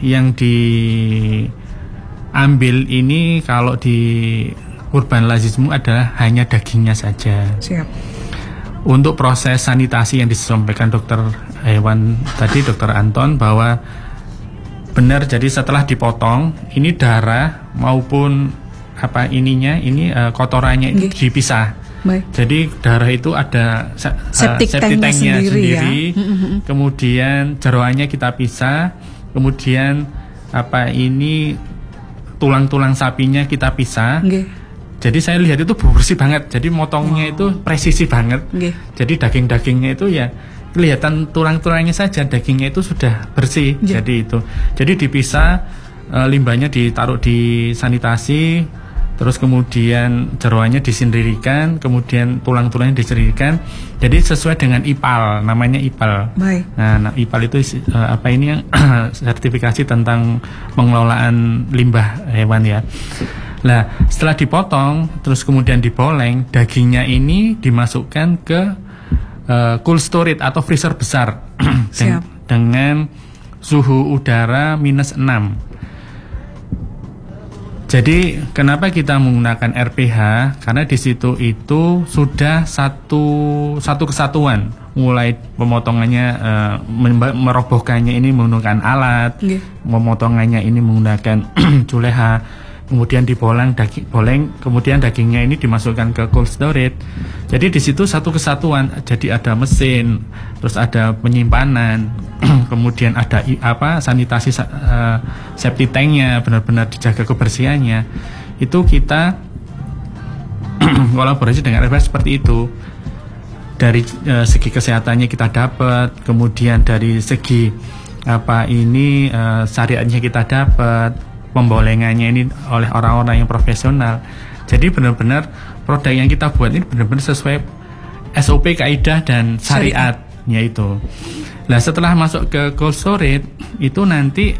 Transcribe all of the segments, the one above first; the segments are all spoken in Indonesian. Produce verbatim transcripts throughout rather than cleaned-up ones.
yang diambil ini kalau di urban lazismu adalah hanya dagingnya saja. Siap. Untuk proses sanitasi yang disampaikan dokter hewan tadi, dokter Anton, bahwa benar, jadi setelah dipotong ini darah maupun apa ininya ini uh, kotorannya itu okay. dipisah. Baik. Jadi darah itu ada uh, septic tanknya sendiri, sendiri ya? Kemudian jeroannya kita pisah, kemudian apa ini tulang-tulang sapinya kita pisah. Okay. Jadi saya lihat itu bersih banget. Jadi motongnya wow. itu presisi banget. Okay. Jadi daging-dagingnya itu ya kelihatan tulang-tulangnya saja, dagingnya itu sudah bersih. Yeah. Jadi itu. Jadi dipisah, e, limbahnya ditaruh di sanitasi, terus kemudian jeroannya disendirikan, kemudian tulang-tulangnya disendirikan. Jadi sesuai dengan I P A L, namanya I P A L. Baik. Nah, nah I P A L itu e, apa ini yang sertifikasi tentang pengelolaan limbah hewan ya. Nah, setelah dipotong, terus kemudian dipoleng, dagingnya ini dimasukkan ke uh, cold storage atau freezer besar Den- dengan suhu udara minus enam. Jadi, kenapa kita menggunakan R P H? Karena di situ itu sudah satu satu kesatuan, mulai pemotongannya, uh, merobohkannya ini menggunakan alat, yeah. pemotongannya ini menggunakan juleha. Kemudian dipoleng daging poleng, kemudian dagingnya ini dimasukkan ke cold storage. Jadi di situ satu kesatuan. Jadi ada mesin, terus ada penyimpanan, kemudian ada apa sanitasi uh, septic tanknya, benar-benar dijaga kebersihannya. Itu kita kolaborasi dengan R P H seperti itu. Dari uh, segi kesehatannya kita dapat, kemudian dari segi apa ini uh, syariatnya kita dapat. Pembolengannya ini oleh orang-orang yang profesional. Jadi benar-benar produk yang kita buat ini benar-benar sesuai S O P, kaidah dan syariatnya itu. Nah, setelah masuk ke cold storage itu nanti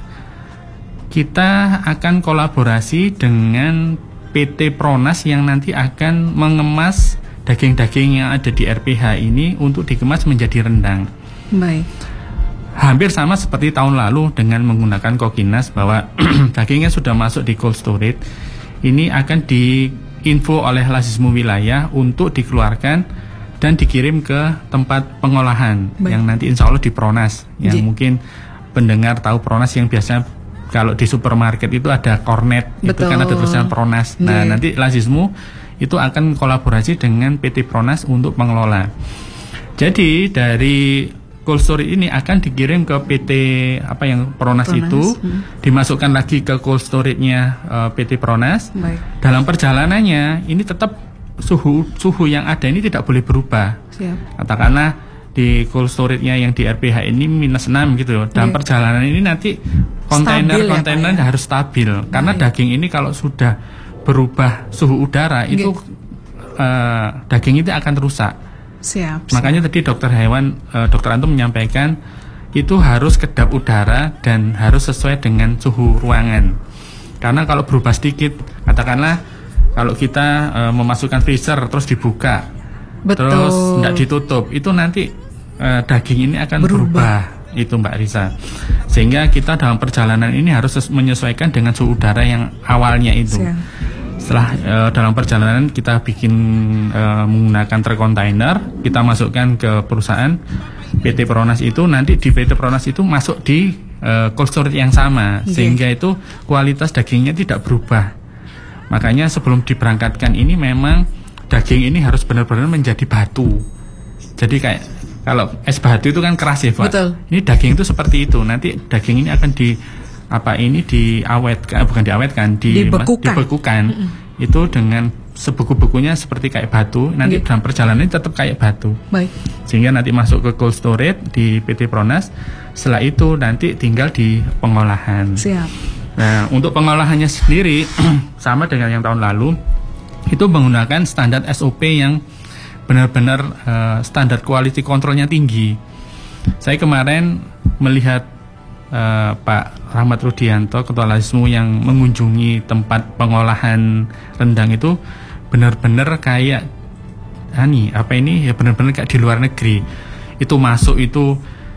kita akan kolaborasi dengan P T Pronas yang nanti akan mengemas daging-daging yang ada di R P H ini untuk dikemas menjadi rendang. Baik. Hampir sama seperti tahun lalu dengan menggunakan Kokinas, bahwa dagingnya sudah masuk di cold storage. Ini akan diinfo oleh Lazismu wilayah untuk dikeluarkan dan dikirim ke tempat pengolahan. Baik. Yang nanti insya Allah di Pronas. Yang J. mungkin pendengar tahu Pronas yang biasa kalau di supermarket itu ada kornet. Betul. Itu kan ada tulisan Pronas. Nah, yeah. nanti Lazismu itu akan kolaborasi dengan P T Pronas untuk mengelola. Jadi dari cold storage ini akan dikirim ke P T apa yang Pronas, Pronas. itu hmm. dimasukkan lagi ke cold storage-nya uh, P T Pronas. Baik. Dalam perjalanannya ini tetap suhu suhu yang ada ini tidak boleh berubah. Siap. Katakanlah di cold storage-nya yang di R P H ini minus enam gitu. Dalam Baik. perjalanan ini nanti kontainer-kontainer ya, ya? harus stabil. Baik. Karena daging ini kalau sudah berubah suhu udara Baik. itu uh, daging itu akan rusak. Siap, siap. Makanya tadi dokter hewan, uh, dokter Antum menyampaikan itu harus kedap udara dan harus sesuai dengan suhu ruangan. Karena kalau berubah sedikit, katakanlah kalau kita uh, memasukkan freezer terus dibuka, Betul. terus tidak ditutup, itu nanti uh, daging ini akan berubah. berubah. Itu Mbak Risa. Sehingga kita dalam perjalanan ini harus menyesuaikan dengan suhu udara yang awalnya itu. Siap. Setelah uh, dalam perjalanan kita bikin uh, menggunakan truk kontainer, kita masukkan ke perusahaan P T Pronas itu, nanti di P T Pronas itu masuk di uh, cold storage yang sama, okay. sehingga itu kualitas dagingnya tidak berubah. Makanya sebelum diberangkatkan ini memang daging ini harus benar-benar menjadi batu. Jadi kayak kalau es batu itu kan keras ya Pak. Betul. Ini daging itu seperti itu. Nanti daging ini akan di apa ini diawetkan, bukan diawetkan, di, dibekukan, dibekukan. Mm-hmm. Itu dengan sebeku-bekunya seperti kayak batu. Nanti yeah. dalam perjalanan ini tetap kayak batu. Baik. Sehingga nanti masuk ke cold storage di P T Pronas. Setelah itu nanti tinggal di pengolahan. Siap. Nah, untuk pengolahannya sendiri sama dengan yang tahun lalu, itu menggunakan standar S O P yang benar-benar uh, standar quality controlnya tinggi. Saya kemarin melihat Uh, Pak Rahmat Rudianto, Ketua Lazismu, yang mengunjungi tempat pengolahan rendang itu benar-benar kayak ani apa ini ya benar-benar kayak di luar negeri. Itu masuk itu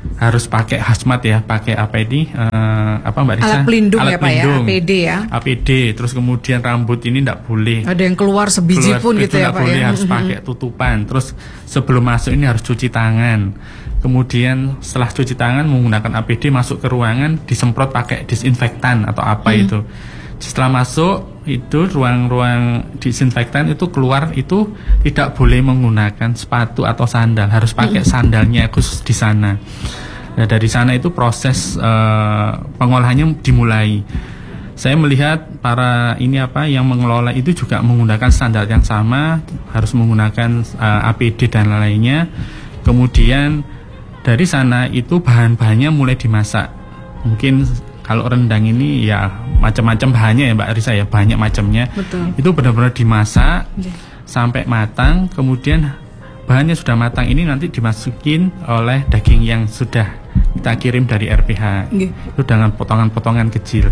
harus pakai hazmat ya, pakai apa ini uh, apa Mbak Risa? Alat pelindung Alat ya Pak pelindung, ya, A P D ya. A P D, terus kemudian rambut ini tidak boleh. Ada yang keluar sebiji keluar, pun gitu ya Pak boleh, ya. Harus pakai tutupan. Terus sebelum masuk ini harus cuci tangan. Kemudian setelah cuci tangan menggunakan A P D masuk ke ruangan disemprot pakai disinfektan atau apa hmm. itu. Setelah masuk itu ruang-ruang disinfektan itu keluar itu tidak boleh menggunakan sepatu atau sandal, harus pakai sandalnya khusus di sana. Nah, dari sana itu proses uh, pengolahannya dimulai. Saya melihat para ini apa yang mengelola itu juga menggunakan standar yang sama, harus menggunakan uh, A P D dan lainnya. Kemudian dari sana itu bahan-bahannya mulai dimasak. Mungkin kalau rendang ini ya macam-macam bahannya ya Mbak Risa ya, banyak macamnya. Betul. Itu benar-benar dimasak yeah. sampai matang, kemudian bahannya sudah matang ini nanti dimasukin oleh daging yang sudah kita kirim dari R P H. Yeah. Itu dengan potongan-potongan kecil.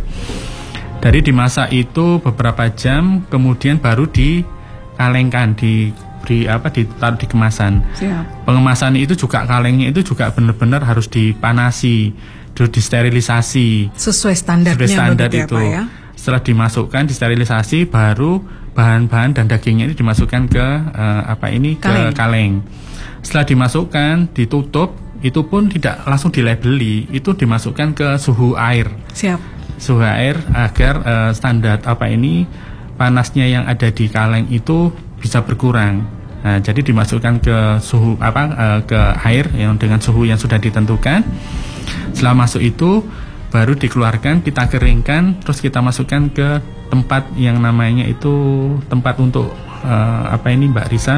Dari dimasak itu beberapa jam, kemudian baru dikalengkan, di di apa ditaruh di kemasan. Siap. Pengemasan itu juga kalengnya itu juga benar-benar harus dipanasi, terus disterilisasi sesuai standarnya. Sesuai standar itu. Ya, ya? Setelah dimasukkan disterilisasi, baru bahan-bahan dan dagingnya ini dimasukkan ke uh, apa ini kaleng. ke kaleng. Setelah dimasukkan, ditutup, itu pun tidak langsung dilabeli, itu dimasukkan ke suhu air. Siap. Suhu air agar uh, standar apa ini panasnya yang ada di kaleng itu bisa berkurang. Nah, jadi dimasukkan ke suhu apa uh, ke air yang dengan suhu yang sudah ditentukan. Setelah masuk itu baru dikeluarkan, kita keringkan, terus kita masukkan ke tempat yang namanya itu tempat untuk uh, apa ini Mbak Risa,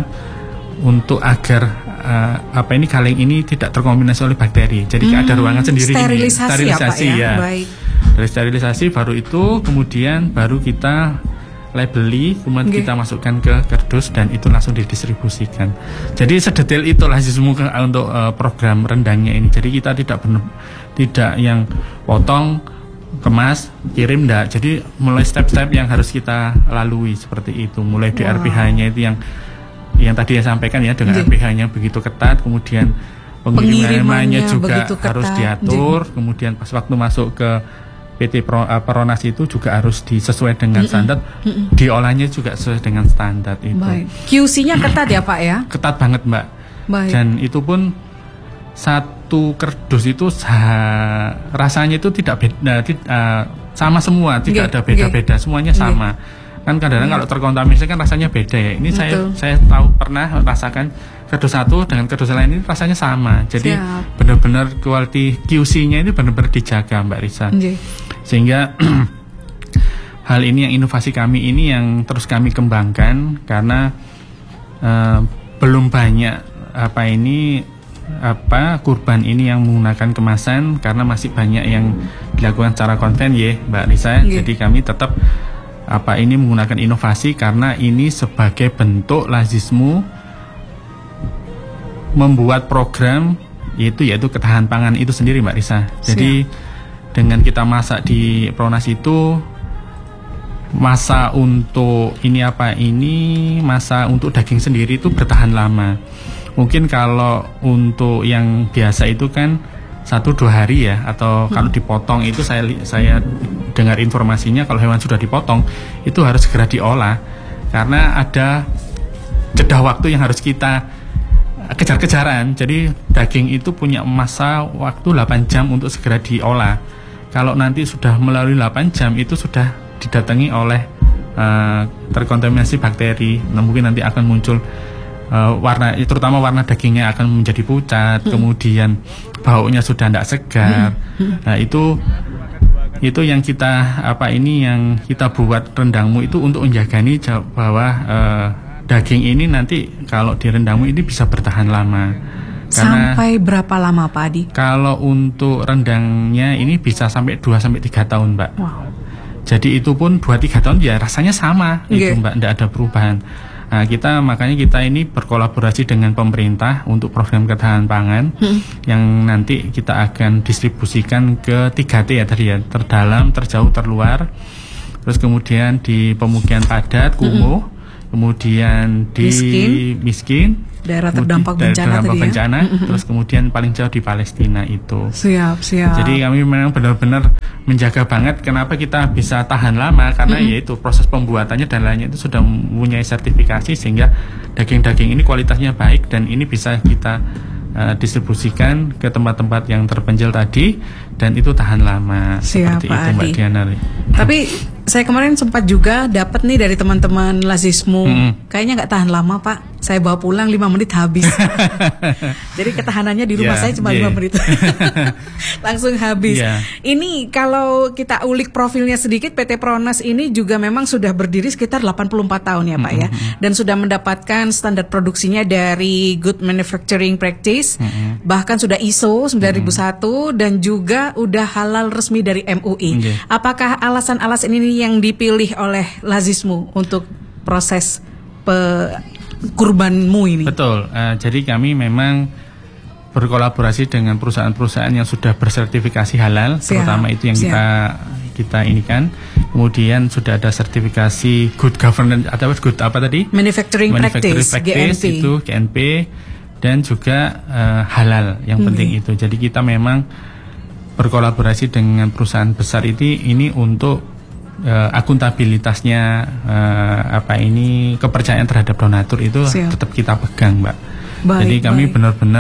untuk agar uh, apa ini kaleng ini tidak terkontaminasi oleh bakteri. Jadi hmm, ada ruangan sendiri. Sterilisasi, ini. Sterilisasi ya, Pak, ya? ya. Baik. Dari sterilisasi baru itu kemudian baru kita labeli, kemudian okay. kita masukkan ke kardus dan itu langsung didistribusikan. Jadi sedetail itulah semua untuk uh, program rendangnya ini. Jadi kita tidak benar, tidak yang potong, kemas, kirim, enggak. Jadi mulai step-step yang harus kita lalui seperti itu. Mulai di wow. R P H-nya itu yang yang tadi saya sampaikan ya, dengan okay. R P H-nya begitu ketat, kemudian pengirimannya juga harus diatur, okay. kemudian pas waktu masuk ke P T Pro, uh, Peronas itu juga harus disesuai dengan mm-mm. standar, mm-mm. diolahnya juga sesuai dengan standar itu. Baik. Q C-nya ketat ya Pak ya? Ketat banget Mbak. Baik. Dan itu pun satu kardus itu sah, rasanya itu tidak beda, uh, sama semua, tidak okay. ada beda-beda, okay. semuanya sama. Okay. Kan kadang-kadang yeah. kalau terkontaminasi kan rasanya beda ya. Ini Betul. saya saya tahu pernah rasakan kardus satu dengan kardus lain ini rasanya sama. Jadi Siap. benar-benar quality Q C-nya ini benar-benar dijaga Mbak Risa. Okay. Sehingga hal ini yang inovasi kami ini yang terus kami kembangkan karena uh, belum banyak apa ini apa kurban ini yang menggunakan kemasan karena masih banyak yang dilakukan secara konven ya Mbak Risa. Okay. Jadi kami tetap apa ini menggunakan inovasi karena ini sebagai bentuk lazismu membuat program yaitu yaitu ketahanan pangan itu sendiri Mbak Risa. Jadi Siap. dengan kita masak di Peronas itu masa untuk ini apa ini masa untuk daging sendiri itu bertahan lama. Mungkin kalau untuk yang biasa itu kan satu dua hari ya, atau hmm. kalau dipotong itu saya saya dengar informasinya kalau hewan sudah dipotong itu harus segera diolah karena ada jeda waktu yang harus kita kejar-kejaran. Jadi daging itu punya masa waktu delapan jam untuk segera diolah. Kalau nanti sudah melalui delapan jam itu sudah didatangi oleh uh, terkontaminasi bakteri. Nah, mungkin nanti akan muncul uh, warna, terutama warna dagingnya akan menjadi pucat, hmm. kemudian baunya sudah tidak segar. Hmm. Nah, itu itu yang kita apa ini yang kita buat rendangmu itu untuk menjaga nih bahwa uh, daging ini nanti kalau di rendangmu ini bisa bertahan lama. Karena sampai berapa lama Pak Adi? Kalau untuk rendangnya ini bisa sampai dua sampai tiga tahun Mbak. Wow. Jadi itu pun dua tiga tahun ya rasanya sama okay. itu Mbak, tidak ada perubahan. Nah, kita makanya kita ini berkolaborasi dengan pemerintah untuk program ketahanan pangan hmm. yang nanti kita akan distribusikan ke tiga T ya tadi ya, terdalam, terjauh, terluar. Terus kemudian di pemukiman padat, kumuh, hmm. kemudian di miskin, miskin daerah terdampak daerah bencana terdampak tadi bencana, ya. terus kemudian paling jauh di Palestina itu. Siap, siap. Jadi kami memang benar-benar menjaga banget kenapa kita bisa tahan lama, karena mm-hmm. yaitu proses pembuatannya dan lainnya itu sudah mempunyai sertifikasi sehingga daging-daging ini kualitasnya baik dan ini bisa kita uh, distribusikan ke tempat-tempat yang terpencil tadi dan itu tahan lama. Siap, seperti Pak itu Adi. Mbak Diana. Tapi saya kemarin sempat juga dapat nih dari teman-teman Lazismu, mm-hmm. kayaknya nggak tahan lama Pak. Saya bawa pulang lima menit habis. Jadi ketahanannya di rumah yeah, saya cuma lima yeah. menit. Langsung habis. Yeah. Ini kalau kita ulik profilnya sedikit, P T Pronas ini juga memang sudah berdiri sekitar delapan puluh empat tahun ya Pak mm-hmm. ya. Dan sudah mendapatkan standar produksinya dari Good Manufacturing Practice, mm-hmm. bahkan sudah I S O sembilan ribu satu mm-hmm. dan juga udah halal resmi dari M U I. Okay. Apakah alasan-alasan ini yang dipilih oleh Lazismu untuk proses pe kurbanmu ini? Betul. Uh, jadi kami memang berkolaborasi dengan perusahaan-perusahaan yang sudah bersertifikasi halal, siap, terutama itu yang siap. kita kita ini kan. Kemudian sudah ada sertifikasi good governance atau good apa tadi? Manufacturing, Manufacturing practice, practice G M P. Itu G N P dan juga uh, halal yang hmm. penting itu. Jadi kita memang berkolaborasi dengan perusahaan besar ini ini untuk Uh, akuntabilitasnya uh, apa ini kepercayaan terhadap donatur itu siap. Tetap kita pegang Mbak. Baik, jadi kami baik. benar-benar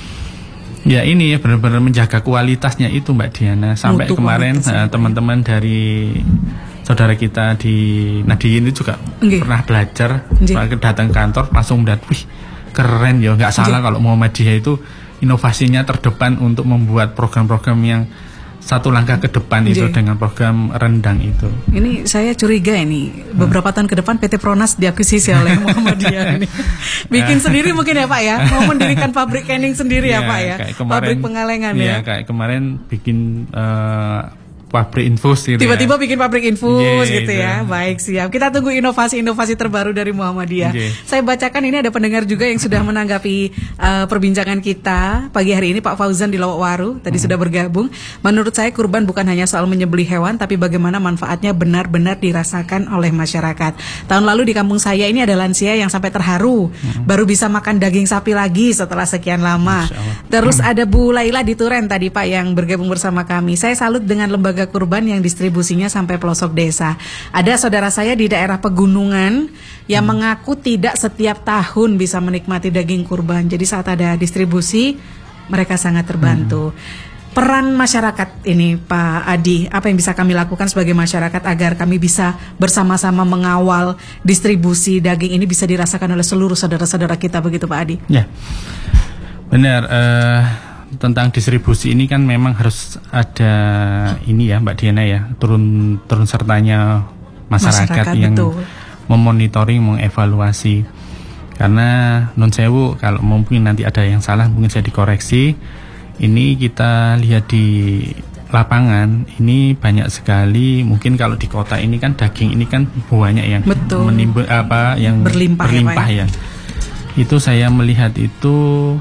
ya ini ya benar-benar menjaga kualitasnya itu Mbak Diana. Sampai Mutu kemarin uh, teman-teman dari saudara kita di Nadiyin itu juga okay. pernah belajar, okay. datang kantor langsung melihat, wih keren ya, nggak salah okay. kalau Muhammadiyah itu inovasinya terdepan untuk membuat program-program yang satu langkah ke depan itu J. dengan program rendang itu. Ini saya curiga ini beberapa hmm. tahun ke depan P T Pronas diakuisisi oleh Muhammadiyah ini. Bikin sendiri mungkin ya Pak ya, mau mendirikan pabrik canning sendiri ya, ya Pak ya, kemarin, pabrik pengalengan ya. Ya kayak kemarin bikin uh, pabrik infus gitu. Tiba-tiba ya. bikin pabrik infus yeah, gitu ya. Itu. Baik, siap. Kita tunggu inovasi-inovasi terbaru dari Muhammadiyah. Yeah. Saya bacakan ini ada pendengar juga yang sudah menanggapi uh, perbincangan kita pagi hari ini. Pak Fauzan di Lowokwaru tadi hmm. sudah bergabung. Menurut saya kurban bukan hanya soal menyembelih hewan, tapi bagaimana manfaatnya benar-benar dirasakan oleh masyarakat. Tahun lalu di kampung saya ini ada lansia yang sampai terharu hmm. baru bisa makan daging sapi lagi setelah sekian lama. Terus ada Bu Laila di Turen tadi Pak yang bergabung bersama kami. Saya salut dengan lembaga kurban yang distribusinya sampai pelosok desa. Ada saudara saya di daerah pegunungan yang hmm. mengaku tidak setiap tahun bisa menikmati daging kurban. Jadi saat ada distribusi mereka sangat terbantu. Hmm. Peran masyarakat ini Pak Adi, apa yang bisa kami lakukan sebagai masyarakat agar kami bisa bersama-sama mengawal distribusi daging ini bisa dirasakan oleh seluruh saudara-saudara kita, begitu Pak Adi? Ya, benar. Uh... Tentang distribusi ini kan memang harus ada ini ya Mbak Diana ya, turun turun sertanya masyarakat, masyarakat yang betul. memonitoring, mengevaluasi. Karena non sewu kalau mungkin nanti ada yang salah mungkin saya dikoreksi. Ini kita lihat di lapangan ini banyak sekali, mungkin kalau di kota ini kan daging ini kan banyak yang betul. menimbul apa yang berlimpah, berlimpah ya, ya. Itu saya melihat itu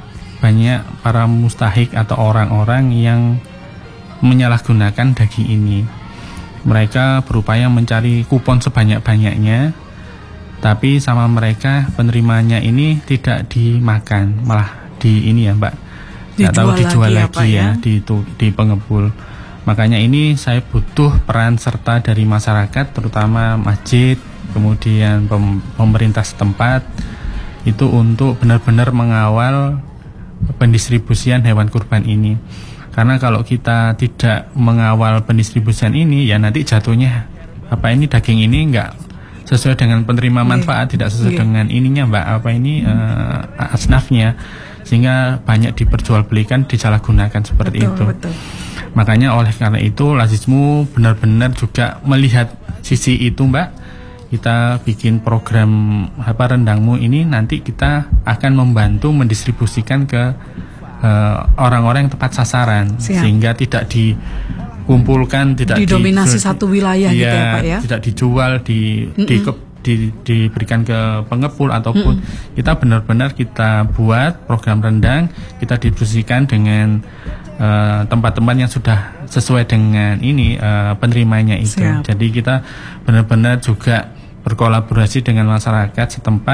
banyak para mustahik atau orang-orang yang menyalahgunakan daging ini. Mereka berupaya mencari kupon sebanyak-banyaknya, tapi sama mereka penerimanya ini tidak dimakan, malah di ini ya Mbak, nggak tahu dijual lagi, lagi ya, ya di, di pengepul. Makanya ini saya butuh peran serta dari masyarakat, terutama masjid, kemudian pem, pemerintah setempat, itu untuk benar-benar mengawal pendistribusian hewan kurban ini. Karena kalau kita tidak mengawal pendistribusian ini, ya nanti jatuhnya apa ini daging ini enggak sesuai dengan penerima manfaat, yeah. tidak sesuai yeah. dengan ininya Mbak, apa ini uh, asnafnya, sehingga banyak diperjualbelikan, disalahgunakan seperti betul, itu. Betul. Makanya oleh karena itu Lazismu benar-benar juga melihat sisi itu Mbak. Kita bikin program apa rendangmu ini nanti kita akan membantu mendistribusikan ke uh, orang-orang yang tepat sasaran. Siap. Sehingga tidak dikumpulkan, tidak didominasi di, satu wilayah ya, gitu ya Pak ya. Tidak dijual, di, di, di, diberikan ke pengepul ataupun Mm-mm. kita benar-benar kita buat program rendang, kita distribusikan dengan uh, tempat-tempat yang sudah sesuai dengan ini uh, penerimanya itu. Siap. Jadi kita benar-benar juga berkolaborasi dengan masyarakat setempat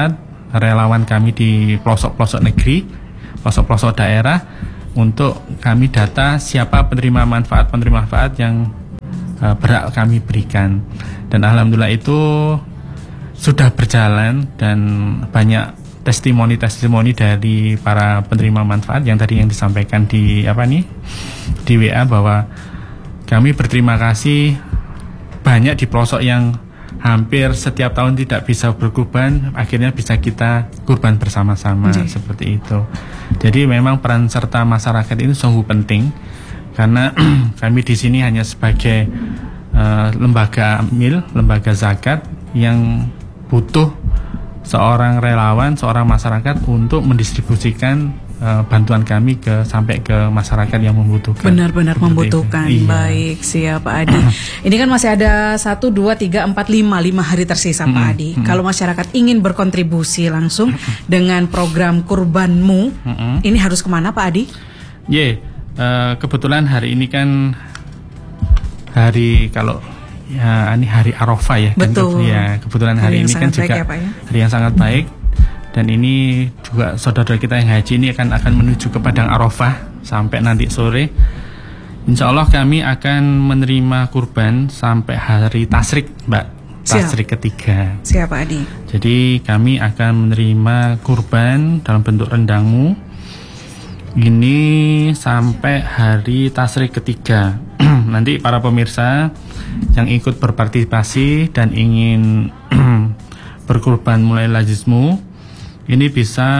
relawan kami di pelosok-pelosok negeri, pelosok-pelosok daerah, untuk kami data siapa penerima manfaat penerima manfaat yang uh, berhak kami berikan. Dan alhamdulillah itu sudah berjalan, dan banyak testimoni-testimoni dari para penerima manfaat yang tadi yang disampaikan di apa nih di W A, bahwa kami berterima kasih banyak di pelosok yang hampir setiap tahun tidak bisa berkurban, akhirnya bisa kita kurban bersama-sama. Jadi, seperti itu. Jadi memang peran serta masyarakat ini sungguh penting, karena kami di sini hanya sebagai uh, lembaga amil, lembaga zakat yang butuh seorang relawan, seorang masyarakat untuk mendistribusikan uh, bantuan kami ke sampai ke masyarakat yang membutuhkan. Benar-benar membutuhkan. Iya. Baik, siap Pak Adi. Ini kan masih ada satu, dua, tiga, empat, lima, lima hari tersisa, mm-hmm. Pak Adi. Mm-hmm. Kalau masyarakat ingin berkontribusi langsung mm-hmm. dengan program Kurbanmu, mm-hmm. ini harus kemana Pak Adi? Ye, uh, kebetulan hari ini kan hari kalau ya ini hari Arafah ya. Betul. Kan, ya kebetulan hari, hari ini kan juga ya, Pak, ya? hari yang sangat baik. Dan ini juga saudara kita yang haji ini akan akan menuju ke Padang Arafah sampai nanti sore. Insya Allah kami akan menerima kurban sampai hari tasrik, Mbak. Tasrik Siap. ketiga. Siap, Pak Adi. Jadi kami akan menerima kurban dalam bentuk rendangmu ini sampai hari tasrik ketiga. Nanti para pemirsa yang ikut berpartisipasi dan ingin berkurban mulai lazismu ini bisa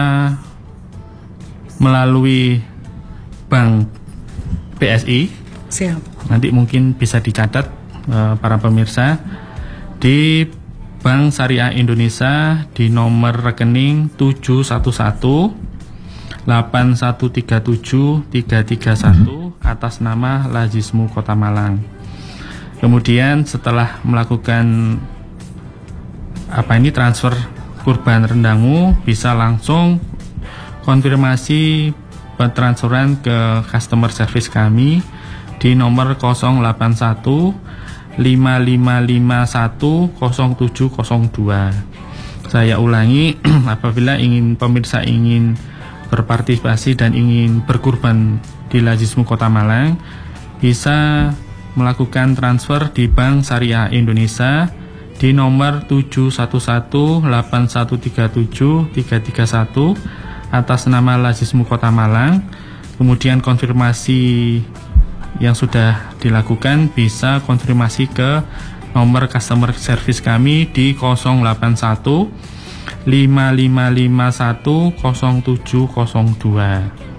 melalui Bank B S I. Siap. Nanti mungkin bisa dicatat uh, para pemirsa di Bank Syariah Indonesia di nomor rekening tujuh satu satu delapan satu tiga tujuh tiga tiga satu atas nama Lazismu Kota Malang. Kemudian setelah melakukan apa ini transfer kurban rendangmu, bisa langsung konfirmasi pentransferan ke customer service kami di nomor nol delapan satu lima lima lima satu nol tujuh nol dua. Saya ulangi, apabila ingin pemirsa ingin berpartisipasi dan ingin berkurban di Lazismu Kota Malang, bisa melakukan transfer di Bank Syariah Indonesia di nomor tujuh satu satu delapan satu tiga tujuh tiga tiga satu atas nama Lazismu Kota Malang. Kemudian konfirmasi yang sudah dilakukan bisa konfirmasi ke nomor customer service kami di nol delapan satu lima lima lima satu nol tujuh nol dua.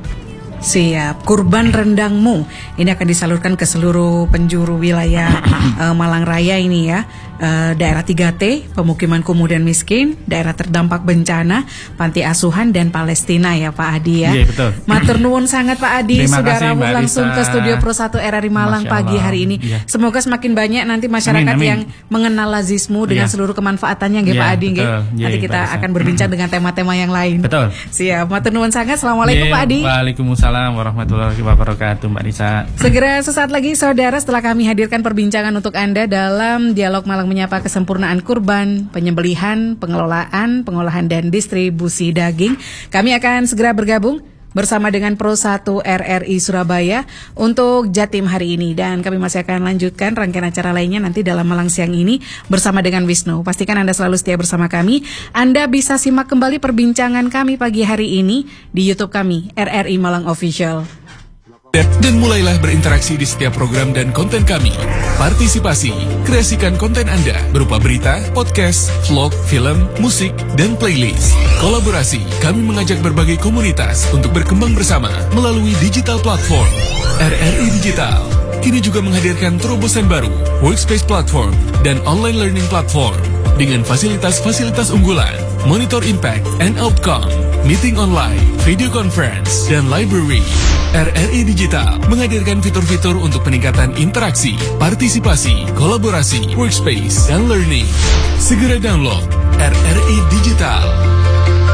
Siap, kurban rendangmu ini akan disalurkan ke seluruh penjuru wilayah uh, Malang Raya ini ya. Uh, daerah tiga T, pemukiman kumuh dan miskin, daerah terdampak bencana, panti asuhan dan Palestina ya Pak Adi ya. Iya betul. Matur nuwun sangat Pak Adi. Terima sudah kasih, rawuh langsung Risa. ke studio Pro satu R R I Malang pagi hari ini. Ya. Semoga semakin banyak nanti masyarakat amin, amin. yang mengenal Lazismu dengan ya. seluruh kemanfaatannya nggih ya, Pak Adi nggih. Nanti ya, kita akan berbincang dengan tema-tema yang lain. Betul. Siap, matur nuwun sangat. Assalamualaikum ya, Pak Adi. Waalaikumsalam warahmatullahi wabarakatuh Mbak Risa. Segera sesaat lagi saudara setelah kami hadirkan perbincangan untuk Anda dalam Dialog Malang Menyapa Kesempurnaan Kurban, penyembelihan, pengelolaan, pengolahan dan distribusi daging. Kami akan segera bergabung bersama dengan Pro satu R R I Surabaya untuk Jatim hari ini, dan kami masih akan lanjutkan rangkaian acara lainnya nanti dalam Malang Siang ini bersama dengan Wisnu. Pastikan Anda selalu setia bersama kami. Anda bisa simak kembali perbincangan kami pagi hari ini di YouTube kami R R I Malang Official. Dan mulailah berinteraksi di setiap program dan konten kami. Partisipasi, kreasikan konten Anda berupa berita, podcast, vlog, film, musik, dan playlist. Kolaborasi, kami mengajak berbagai komunitas untuk berkembang bersama melalui digital platform. R R I Digital kini juga menghadirkan terobosan baru, workspace platform, dan online learning platform dengan fasilitas-fasilitas unggulan, monitor impact and outcome, meeting online, video conference, dan library. R R I Digital menghadirkan fitur-fitur untuk peningkatan interaksi, partisipasi, kolaborasi, workspace, dan learning. Segera download R R I Digital.